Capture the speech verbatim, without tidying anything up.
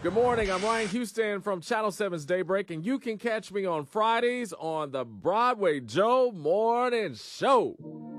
Good morning. I'm Ryan Houston from Channel seven's Daybreak, and you can catch me on Fridays on the Broadway Joe Morning Show.